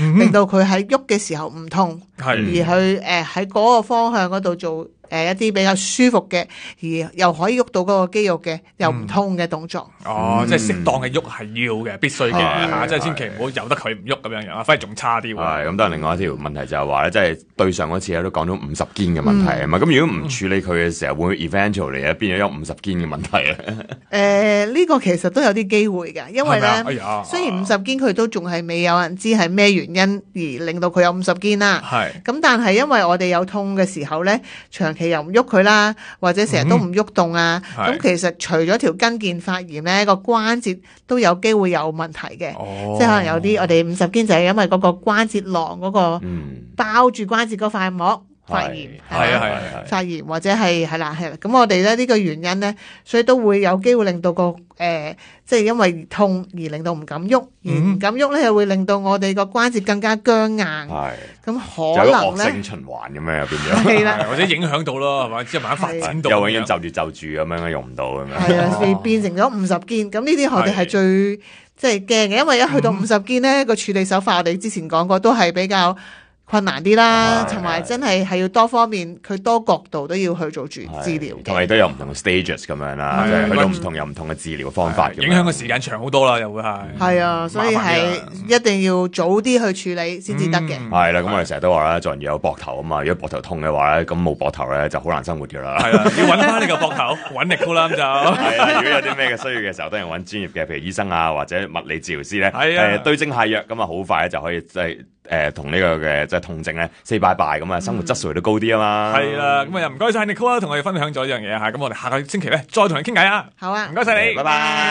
令到佢喺喐嘅時候唔痛，而去喺嗰個方向嗰度做一啲比較舒服嘅，而又可以喐到嗰個肌肉嘅，又唔痛嘅動作。 即係適當嘅喐係要嘅，必須嘅嚇，即係千祈唔好由得佢唔喐咁樣樣，反而仲差啲喎。 係咁，但係另外一條問題就係話咧，即係對上嗰次咧都講咗50肩嘅問題啊嘛。咁如果唔處理佢嘅時候，會唔會 eventually 咧變咗有50肩嘅問題咧？ 呢個其實都有啲機會嘅，因為咧，雖然50肩佢都仲係未有人知係咩原因而令到佢有50肩啦。咁但係因為我哋有痛嘅時候咧，長期又唔喐佢啦，或者成日都唔喐動啊，咁其實除咗條筋腱發炎咧，個關節都有機會有問題嘅，即係可能有啲我哋50肩就係因為嗰個關節囊嗰個包住關節嗰塊膜發炎，發炎或者係啦，咁我哋咧呢個原因咧，所以都會有機會令到個即係因為痛而令到唔敢喐，而唔敢喐咧又會令到我哋個關節更加僵硬，咁可能咧惡性循環咁樣又變咗， 係啦， 或者影響到咯，係嘛，之後慢慢發展到又永遠就住咁樣用唔到咁樣， 係啊，變成咗50肩，咁呢啲我哋係最即係驚嘅，因為一去到50肩咧個處理手法，我哋之前講過都係比較困難啲啦，同埋真係要多方面，佢多角度都要去做住治療， 同埋都有唔同嘅 stages 咁樣啦，即係去到唔同有唔同嘅治療方法， 影響嘅時間長好多啦，又會係啊，所以係一定要早啲去處理先至得嘅。 係啦，咁我哋成日都話啦，做人要有膊頭啊嘛，如果膊頭痛嘅話咧，咁冇膊頭咧就好難生活噶啦。 係啦，要揾翻你個膊頭，揾力高啦咁就。 係啊，如果有啲咩嘅需要嘅時候，都係揾專業嘅，譬如醫生啊或者物理治療師咧，對症下藥，咁啊好快咧就可以即係同呢個嘅即係痛症咧 say bye bye，咁啊生活質素都高啲啊嘛。 係啦，咁啊又唔該晒 Nicole 啦，同我哋分享咗呢樣嘢嚇，咁我哋下個星期咧再同你傾偈啊。 好啊， 唔該晒你， 拜拜。